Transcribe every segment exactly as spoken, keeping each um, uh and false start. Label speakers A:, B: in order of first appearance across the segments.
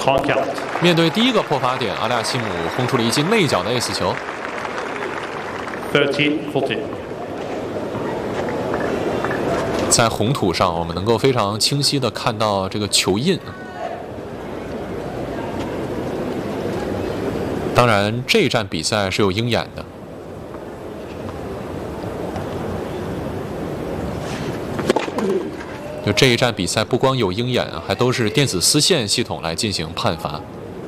A: 面对第一个破发点，阿利亚西姆轰出了一记内角的 ace 球。
B: thirty forty。
A: 在红土上，我们能够非常清晰地看到这个球印。当然，这一站比赛是有鹰眼的。就这一站比赛，不光有鹰眼，还都是电子丝线系统来进行判罚。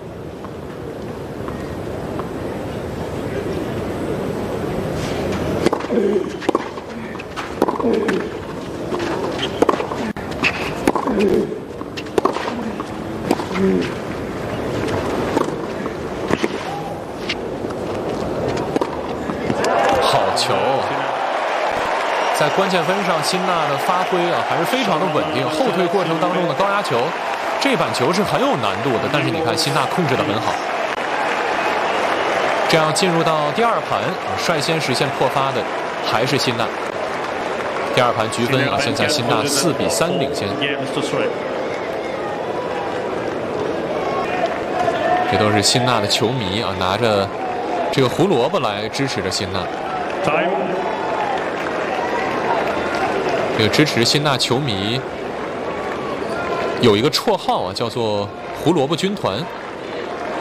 A: 好球！在关键分上，辛纳的发挥啊还是非常的稳定。后退过程当中的高压球，这板球是很有难度的，但是你看辛纳控制得很好。这样进入到第二盘，率先实现破发的还是辛纳。第二盘局分啊，现在辛纳四比三领先。这都是辛纳的球迷啊，拿着这个胡萝卜来支持着辛纳。这个支持辛纳球迷有一个绰号啊，叫做“胡萝卜军团”。